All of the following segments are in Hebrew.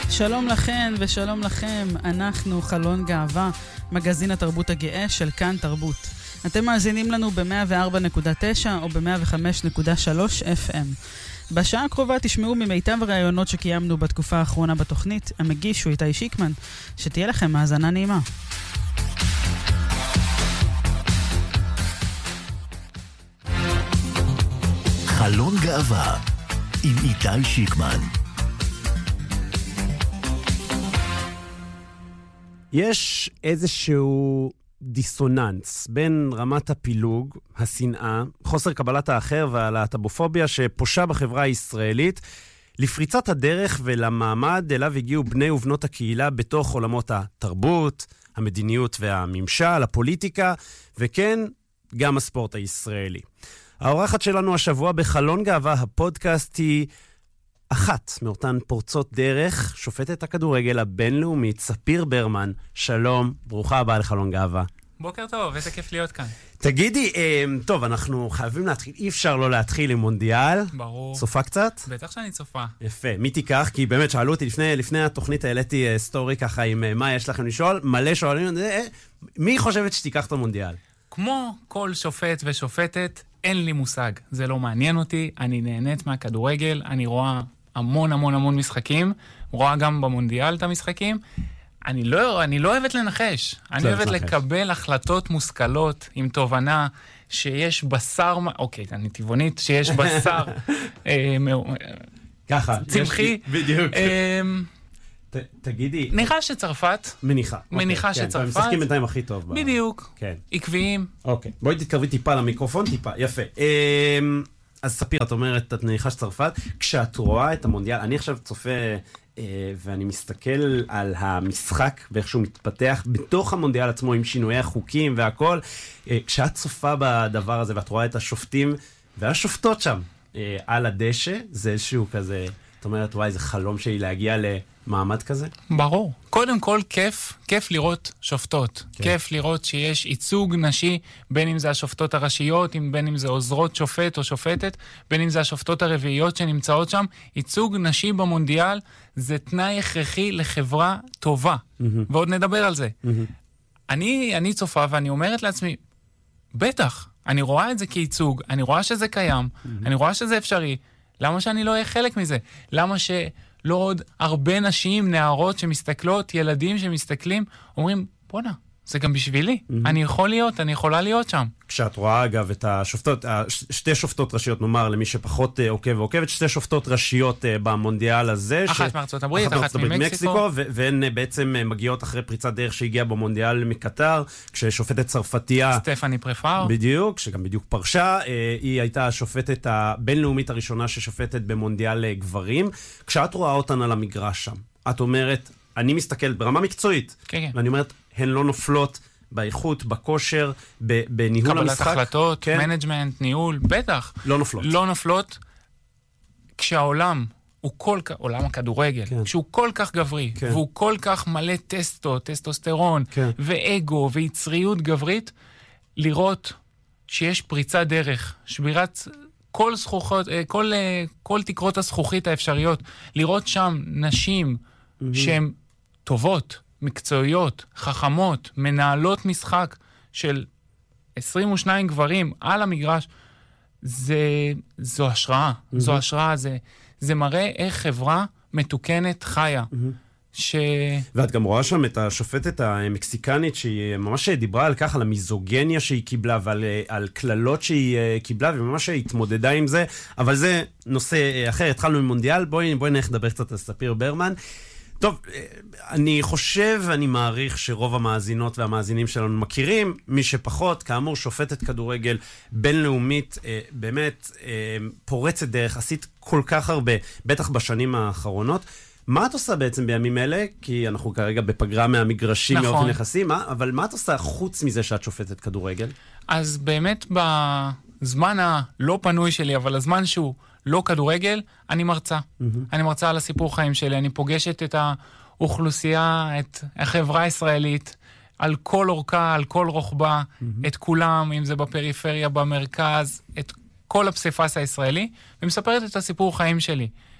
שלום לכן ושלום לכם, אנחנו חלון גאווה, מגזין התרבות הגאה של כאן תרבות. אתם מאזינים לנו ב-104.9 או ב-105.3 FM. בשעה הקרובה תשמעו ממיטב הרעיונות שקיימנו בתקופה האחרונה בתוכנית. המגיש הוא איתי שיקמן. שתהיה לכם האזנה נעימה. חלון גאווה עם איתי שיקמן. יש איזשהו דיסוננס בין רמת הפילוג, השנאה, חוסר קבלת האחר והלהט"בופוביה שפושה בחברה הישראלית, לפריצת הדרך ולמעמד אליו הגיעו בני ובנות הקהילה בתוך עולמות התרבות, המדיניות והממשל, הפוליטיקה, וכן, גם הספורט הישראלי. האורחת שלנו השבוע בחלון גאווה, הפודקאסט, היא אחת מאותן פורצות דרך, שופטת הכדורגל הבינלאומית, ספיר ברמן. שלום, ברוכה הבאה לחלון גאווה. בוקר טוב, איזה כיף להיות כאן. תגידי, טוב, אנחנו חייבים להתחיל, אי אפשר לא להתחיל עם מונדיאל. ברור. צופה קצת? בטח שאני צופה. יפה, מי תיקח? כי באמת שאלו אותי, לפני התוכנית העליתי סטורי ככה עם מה יש לכם לשאול, מלא שואלים, מי חושבת שתיקח את המונדיאל? כמו כל שופט ושופטת, אין לי מושג. זה לא מעניין אותי, אני נהנית מהכדורגל, אני רואה המון משחקים, רואה גם במונדיאל את המשחקים. אני לא אוהבת לנחש. אני אוהבת לקבל החלטות מושכלות עם תובנה שיש בשר, אוקיי, אני טבעונית, שיש בשר ככה, צמחי. בדיוק. תגידי. נראה שצרפת. מניחה שצרפת. הם משחקים בינתיים הכי טוב. בדיוק. עקביים. אוקיי, בואי תתקרבי טיפה למיקרופון, טיפה. יפה. אז ספיר, את אומרת, את מניחה שצרפת. כשאת רואה את המונדיאל, אני עכשיו צופה ואני מסתכל על המשחק ואיך שהוא מתפתח בתוך המונדיאל עצמו עם שינויי החוקים והכל. כשאת צופה בדבר הזה ואת רואה את השופטים והשופטות שם על הדשא, זה איזשהו כזה, את אומרת, וואי, זה חלום שלי להגיע למעמד כזה? ברור. קודם כל, כיף לראות שופטות. כן. כיף לראות שיש ייצוג נשי, בין אם זה השופטות הראשיות, בין אם זה עוזרות שופט או שופטת, בין אם זה השופטות הרביעיות שנמצאות שם. ייצוג נשי במונדיאל זה תנאי הכרחי לחברה טובה. ועוד נדבר על זה. אני צופה ואני אומרת לעצמי, בטח, אני רואה את זה כייצוג, אני רואה שזה קיים, אני רואה שזה אפשרי. למה שאני לא אהיה חלק מזה? למה שלא עוד הרבה נשים, נערות שמסתכלות, ילדים שמסתכלים, אומרים, בוא'נה, זה גם בשבילי. אני יכולה להיות שם. כשאת רואה, אגב, את השופטות, שתי שופטות ראשיות, נאמר, למי שפחות עוקב ועוקבת, שתי שופטות ראשיות במונדיאל הזה. אחת מארצות הברית, אחת ממקסיקו. והן בעצם מגיעות אחרי פריצת דרך שהגיעה במונדיאל מקטר, כששופטת צרפתייה. סטפני פרפאר. בדיוק, שגם בדיוק פרשה. היא הייתה השופטת הבינלאומית הראשונה ששופטת במונדיאל גברים. כשאת רואה אותן על המגרש שם, את אומרת, אני מסתכלת ברמה מקצועית, ואני אומרת, הן לא נופלות באיכות, בכושר, בניהול המשחק. קבלת החלטות, מנג'מנט, ניהול, בטח. לא נופלות. כשהעולם הוא עולם הכדורגל, כשהוא כל כך גברי, והוא כל כך מלא טסטוסטרון, ואגו, ויצריות גברית, לראות שיש פריצת דרך, שבירת כל תקרות הזכוכית האפשריות, לראות שם נשים שהן טובות, מקצועיות, חכמות, מנהלות משחק של 22 גברים על המגרש, זו השראה. זו השראה, זה מראה איך חברה מתוקנת חיה. ואת גם רואה שם את השופטת המקסיקנית שהיא ממש דיברה על כך, על המיזוגניה שהיא קיבלה ועל כללות שהיא קיבלה, וממש התמודדה עם זה, אבל זה נושא אחר. התחלנו עם מונדיאל, בואי נלך לדבר קצת על ספיר ברמן. טוב, אני חושב ואני מעריך שרוב המאזינות והמאזינים שלנו מכירים, מי שפחות, כאמור, שופטת כדורגל בינלאומית, באמת פורצת דרך, עשית כל כך הרבה, בטח בשנים האחרונות. מה את עושה בעצם בימים אלה? כי אנחנו כרגע בפגרה מהמגרשים, נכון. מאופן יחסים, אבל מה את עושה חוץ מזה שאת שופטת כדורגל? אז באמת בזמן הלא פנוי שלי, אבל הזמן שהוא לא כדורגל, אני מרצה. אני מרצה על הסיפור חיים שלי, אני פוגשת את האוכלוסייה, את החברה הישראלית, על כל אורכה, על כל רוחבה, את כולם, אם זה בפריפריה, במרכז, את כל הפסיפס הישראלי, ומספרת את הסיפור חיים שלי.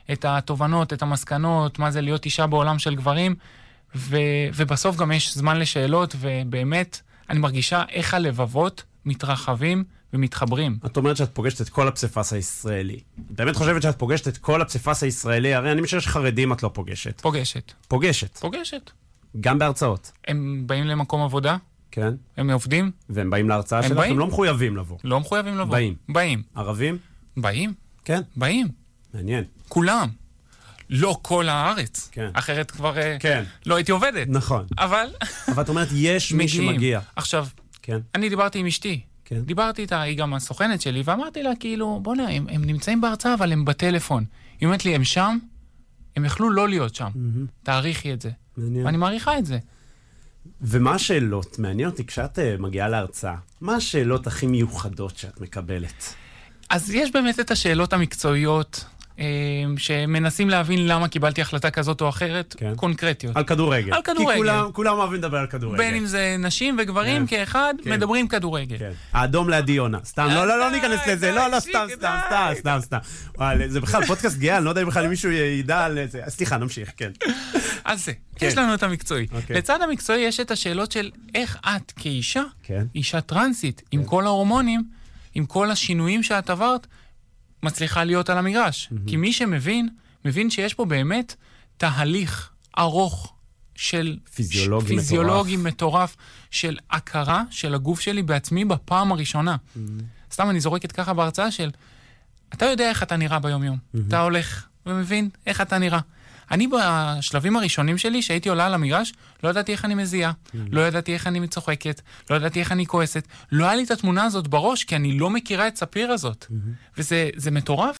את התובנות, את המסקנות, מה זה להיות אישה בעולם של גברים, ובסוף גם יש זמן לשאלות, ובאמת אני מרגישה איך הלבבות מתרחבים ומתחברים. את אומרת שאת פוגשת את כל הפסיפס הישראלי. באמת חושבת שאת פוגשת את כל הפסיפס הישראלי? הרי אני משער שחרדים את לא פוגשת. פוגשת. גם בהרצאות. הם באים למקום עבודה? כן. הם עובדים? והם באים להרצאה שלך? הם לא מחויבים לבוא. לא מחויבים לבוא. באים. ערבים? באים. כן. באים. מעניין. כולם. לא כל הארץ. כן. אחרת כבר כן. לא הייתי עובדת. נכון. אבל את אומרת, יש מי שמגיע. עכשיו, כן. אני דיברתי עם אשתי. כן. דיברתי איתה, היא גם הסוכנת שלי, ואמרתי לה, כאילו, בוא נראה, הם נמצאים בהרצאה, אבל הם בטלפון. היא אומרת לי, הם שם, הם יכלו לא להיות שם. תאריכי את זה. מעניין. ואני מעריכה את זה. ומה השאלות? מעניין אותי, כשאת מגיעה להרצאה, מה השאלות הכי מיוחדות שאת מקבלת? אז יש באמת את השאלות המקצועיות, שמנסים להבין למה קיבלתי החלטה כזאת או אחרת, כן. קונקרטיות. על כדורגל. על כדורגל. כי כולם אוהבים לדבר על כדורגל. בין אם זה נשים וגברים כן. כאחד, כן. מדברים כדורגל. כן. האדום לידיונה. סתם, לא ניכנס לזה. לא, סתם. זה בכלל פודקאסט גאה, אני לא יודע אם בכלל מישהו ידע על זה. סליחה, נמשיך, כן. אז זה, כן. יש לנו את המקצועי. אוקיי. לצד המקצועי יש את השאלות של איך את כאישה, כן. אישה טרנסית, עם כל ההורמונים, עם כל השינויים שאת עברת, מצליחה להיות על המגרש. כי מי שמבין, מבין שיש פה באמת תהליך ארוך של פיזיולוגי מטורף, של הכרה של הגוף שלי בעצמי בפעם הראשונה. סתם אני זורקת ככה בהרצאה של, אתה יודע איך אתה נראה ביום יום. אתה הולך ומבין איך אתה נראה. אני בשלבים הראשונים שלי, שהייתי עולה על המגרש, לא ידעתי איך אני מזיעה, לא ידעתי איך אני מצוחקת, לא ידעתי איך אני כועסת. לא היה לי את התמונה הזאת בראש, כי אני לא מכירה את ספיר הזאת. וזה מטורף.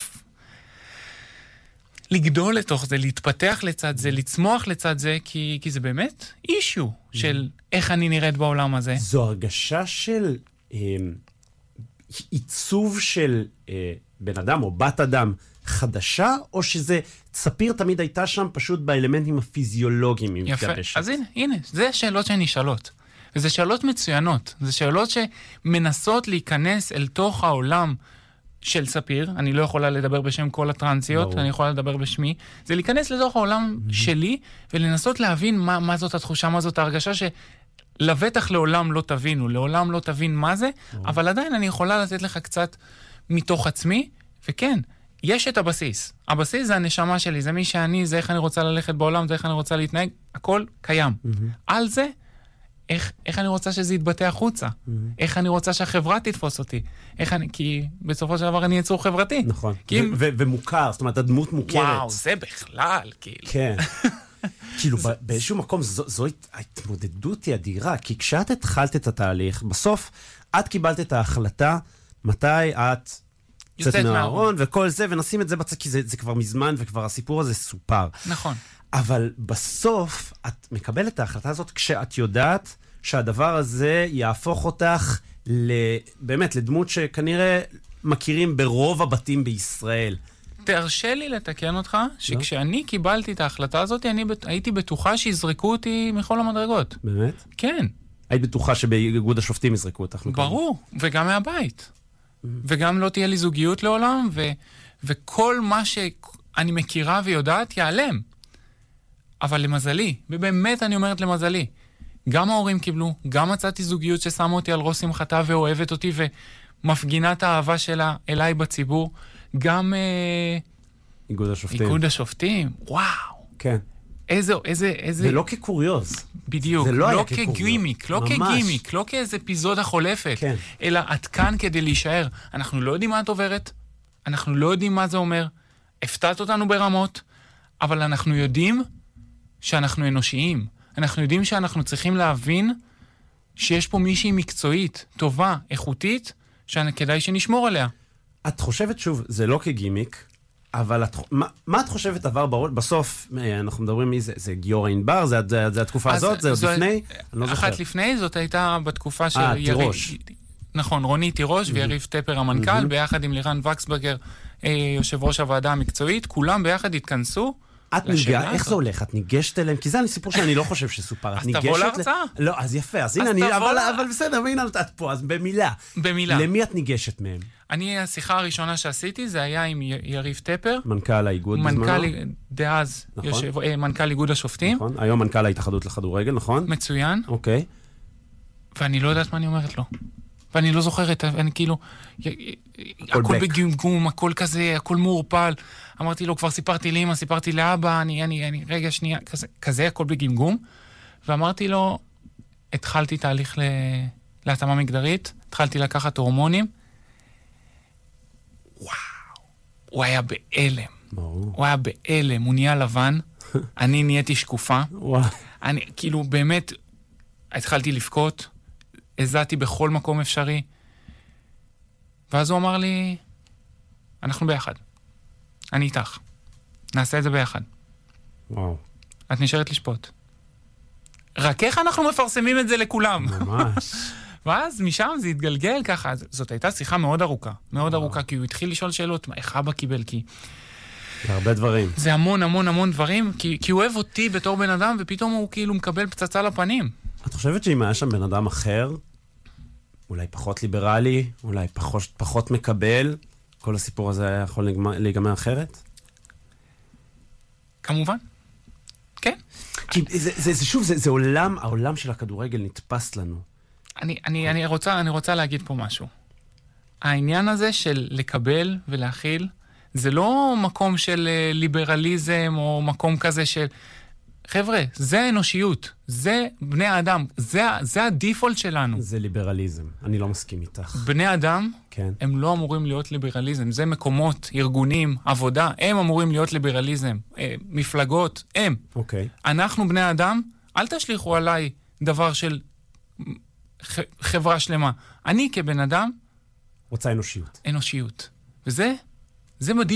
לגדול לתוך זה, להתפתח לצד זה, לצמוח לצד זה, כי זה באמת אישו של איך אני נראית בעולם הזה. זו הרגשה של עיצוב של בן אדם או בת אדם חדשה, או שזה ספיר תמיד הייתה שם פשוט באלמנטים הפיזיולוגיים היא מתגבשת? אז הנה, זה השאלות שהן נשאלות. וזה שאלות מצוינות. זה שאלות שמנסות להיכנס אל תוך העולם של ספיר. אני לא יכולה לדבר בשם כל הטרנסיות, אני יכולה לדבר בשמי. זה להיכנס לתוך העולם שלי, ולנסות להבין מה זאת התחושה, מה זאת ההרגשה שלבטח לעולם לא תבינו, לעולם לא תבין מה זה, אבל עדיין אני יכולה לתת לך קצת מתוך עצמי, וכן, יש את הבסיס. הבסיס זה הנשמה שלי, זה מי שאני, זה איך אני רוצה ללכת בעולם, זה איך אני רוצה להתנהג, הכל קיים. על זה, איך אני רוצה שזה יתבטא החוצה? איך אני רוצה שהחברה תתפוס אותי? כי בסופו של דבר אני יצור חברתי. נכון. ומוכר, זאת אומרת, הדמות מוכרת. וואו, זה בכלל, כאילו. כן. כאילו, באיזשהו מקום, זו ההתמודדות היא אדירה, כי כשאת התחלת את התהליך, בסוף, את קיבלת את ההחלטה, מתי את יוצאת מהארון וכל זה, ונשים את זה בצד, כי זה כבר מזמן, וכבר הסיפור הזה סופר. נכון. אבל בסוף, את מקבלת את ההחלטה הזאת כשאת יודעת שהדבר הזה יהפוך אותך באמת לדמות שכנראה מכירים ברוב הבתים בישראל. תרשה לי לתקן אותך, שכשאני קיבלתי את ההחלטה הזאת, אני הייתי בטוחה שיזרקו אותי מכל המדרגות. באמת? כן. היית בטוחה שבאיגוד השופטים יזרקו אותך? ברור, וגם מהבית. וגם לא תהיה לי זוגיות לעולם, וכל מה שאני מכירה ויודעת ייעלם. אבל למזלי, ובאמת אני אומרת למזלי, גם ההורים קיבלו, גם מצאתי זוגיות ששמה אותי על ראש שמחתה ואוהבת אותי ומפגינה את האהבה שלה אליי בציבור, גם איגוד השופטים. איגוד השופטים, וואו. כן. איזה... זה לא כקוריוז. בדיוק. זה לא לא כגימיק, לא כגימיק, לא כאיזה אפיזודה חולפת, כן. אלא את כאן כדי להישאר. אנחנו לא יודעים מה את עוברת, אנחנו לא יודעים מה זה אומר, הפתעת אותנו ברמות, אבל אנחנו יודעים שאנחנו אנושיים. אנחנו יודעים שאנחנו צריכים להבין שיש פה מישהי מקצועית, טובה, איכותית, שכדאי שנשמור עליה. את חושבת, שוב, זה לא כגימיק, אבל מה את חושבת עבר בראש? בסוף, אנחנו מדברים מי זה? זה גיורא ענבר? זה התקופה הזאת? זה עוד לפני? אני לא זוכר. אחת לפני, זאת הייתה בתקופה של תירוש. נכון, רוני תירוש ויריב טפר המנכ"ל, ביחד עם לירן וקסברגר, יושב ראש הוועדה המקצועית, כולם ביחד התכנסו איך זה הולך? את ניגשת אליהם? כי זה סיפור שאני לא חושב שסופר. אז תבוא להרצאה. לא, אז יפה. אז הנה, אבל בסדר, והנה את פה, אז במילה. במילה. למי את ניגשת מהם? השיחה הראשונה שעשיתי, זה היה עם יריב טפר. מנכ"ל האיגוד בזמנו. דאז, מנכ"ל איגוד השופטים. נכון, היום מנכ"ל ההתאחדות לכדורגל, נכון? מצוין. אוקיי. ואני לא יודעת מה אני אומרת לו. ואני לא זוכרת, אני כאילו, הכל בגמגום, הכל כזה, הכל מעורפל. אמרתי לו, כבר סיפרתי לאמא, סיפרתי לאבא, רגע שנייה, כזה, הכל בגמגום. ואמרתי לו, התחלתי תהליך להתאמה מגדרית, התחלתי לקחת הורמונים. וואו, הוא היה באלם. הוא היה באלם, הוא נהיה לבן, אני נהייתי שקופה. אני, כאילו, באמת, התחלתי לבכות, הזעתי בכל מקום אפשרי. ואז הוא אמר לי, אנחנו ביחד. אני איתך. נעשה את זה ביחד. וואו. את נשארת לשפוט. רק איך אנחנו מפרסמים את זה לכולם? ממש. ואז משם זה התגלגל ככה. זאת הייתה שיחה מאוד ארוכה. מאוד ארוכה, כי הוא התחיל לשאול שאלות, איך אבא קיבל? כי זה הרבה דברים. זה המון המון המון דברים, כי הוא אוהב אותי בתור בן אדם, ופתאום הוא כאילו מקבל פצצה לפנים. את חושבת שאם היה שם בן אדם אחר, אולי פחות ליברלי, אולי פחות מקבל, כל הסיפור הזה היה יכול להיגמר אחרת? כמובן. כן. כי זה שוב, זה עולם, העולם של הכדורגל נתפס לנו. אני רוצה להגיד פה משהו. העניין הזה של לקבל ולהכיל, זה לא מקום של ליברליזם או מקום כזה של חבר'ה, זה אנושיות, זה בני האדם, זה הדיפולט שלנו. זה ליברליזם, אני לא מסכים איתך. בני אדם, כן. הם לא אמורים להיות ליברליזם, זה מקומות, ארגונים, עבודה, הם אמורים להיות ליברליזם, מפלגות, הם. אוקיי. אנחנו בני אדם, אל תשליחו עליי דבר של חברה שלמה. אני כבן אדם, רוצה אנושיות. אנושיות. וזה מדהים.